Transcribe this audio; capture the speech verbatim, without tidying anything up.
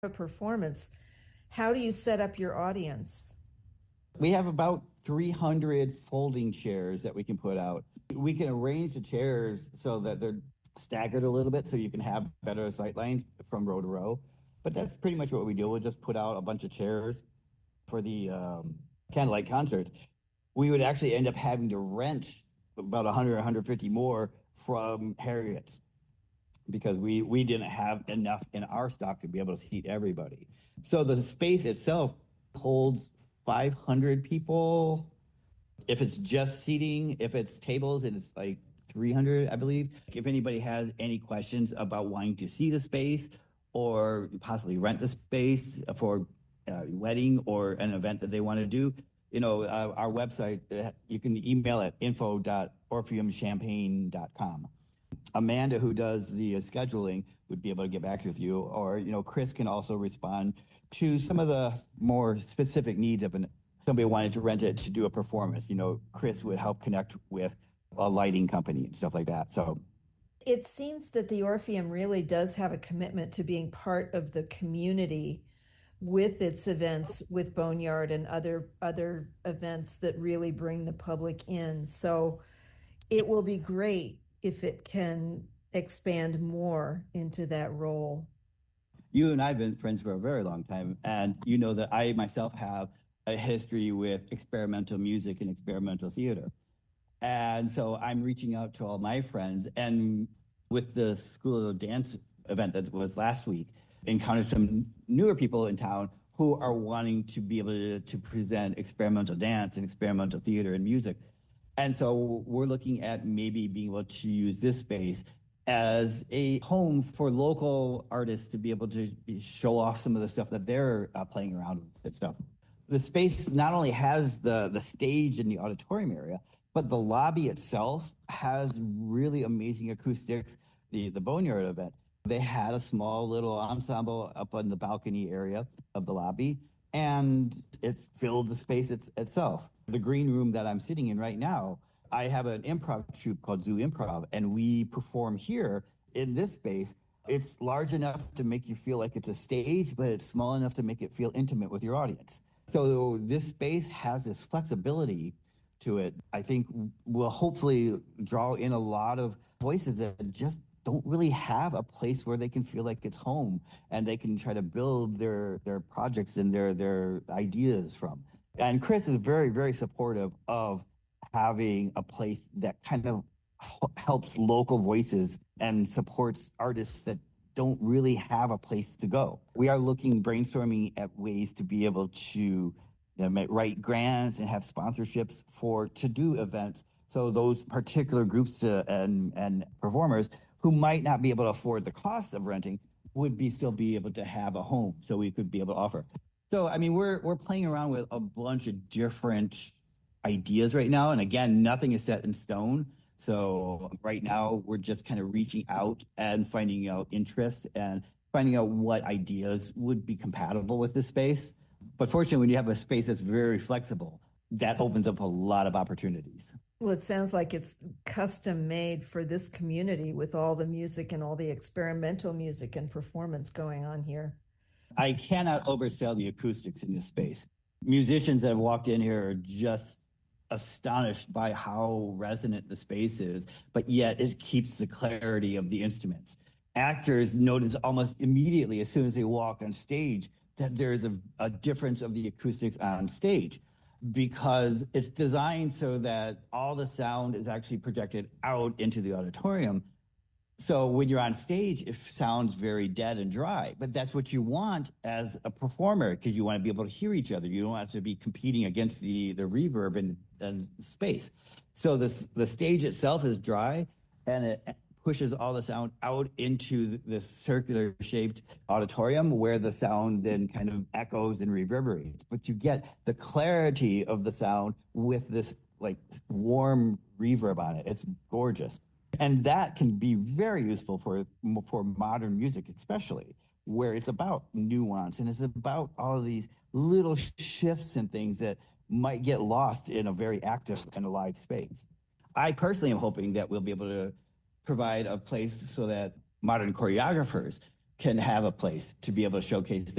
a performance, how do you set up your audience? We have about three hundred folding chairs that we can put out. We can arrange the chairs so that they're staggered a little bit so you can have better sight lines from row to row. But that's pretty much what we do. We'll just put out a bunch of chairs for the um, candlelight concerts. We would actually end up having to rent about one hundred, one hundred fifty more from Harriet's because we, we didn't have enough in our stock to be able to seat everybody. So the space itself holds five hundred people. If it's just seating, if it's tables, it's like three hundred, I believe. If anybody has any questions about wanting to see the space or possibly rent the space for a wedding or an event that they want to do, you know, uh, our website, uh, you can email at info dot orpheum champagne dot com. Amanda, who does the uh, scheduling, would be able to get back with you, or you know, Chris can also respond to some of the more specific needs of an somebody wanted to rent it to do a performance. You know, Chris would help connect with a lighting company and stuff like that. So it seems that the Orpheum really does have a commitment to being part of the community with its events with Boneyard and other other events that really bring the public in. So it will be great if it can expand more into that role. You and I have been friends for a very long time, and you know that I myself have a history with experimental music and experimental theater. And so I'm reaching out to all my friends, and with the School of Dance event that was last week, encountered some newer people in town who are wanting to be able to, to present experimental dance and experimental theater and music. And so we're looking at maybe being able to use this space as a home for local artists to be able to show off some of the stuff that they're uh, playing around with and stuff. The space not only has the, the stage in the auditorium area, but the lobby itself has really amazing acoustics. The, the Boneyard event, they had a small little ensemble up on the balcony area of the lobby, and it filled the space it's, itself. The green room that I'm sitting in right now, I have an improv troupe called Zoo Improv, and we perform here in this space. It's large enough to make you feel like it's a stage, but it's small enough to make it feel intimate with your audience. So this space has this flexibility to it. I think will hopefully draw in a lot of voices that just don't really have a place where they can feel like it's home and they can try to build their, their projects and their, their ideas from. And Chris is very, very supportive of having a place that kind of helps local voices and supports artists that don't really have a place to go. We are looking, brainstorming at ways to be able to you know, write grants and have sponsorships for to do events. So those particular groups uh, and, and performers who might not be able to afford the cost of renting would be still be able to have a home. So we could be able to offer. So, I mean, we're we're playing around with a bunch of different ideas right now. And again, nothing is set in stone. So right now we're just kind of reaching out and finding out interest and finding out what ideas would be compatible with this space. But fortunately, when you have a space that's very flexible, that opens up a lot of opportunities. Well, it sounds like it's custom made for this community with all the music and all the experimental music and performance going on here. I cannot oversell the acoustics in this space. Musicians that have walked in here are just astonished by how resonant the space is, but yet it keeps the clarity of the instruments. Actors notice almost immediately as soon as they walk on stage that there's a, a difference of the acoustics on stage because it's designed so that all the sound is actually projected out into the auditorium. So when you're on stage, it sounds very dead and dry, but that's what you want as a performer because you want to be able to hear each other. You don't have to be competing against the, the reverb and, and space. So this, the stage itself is dry and it pushes all the sound out into this circular shaped auditorium where the sound then kind of echoes and reverberates. But you get the clarity of the sound with this like warm reverb on it. It's gorgeous. And that can be very useful for for modern music, especially where it's about nuance and it's about all of these little shifts and things that might get lost in a very active and alive space. I personally am hoping that we'll be able to provide a place so that modern choreographers can have a place to be able to showcase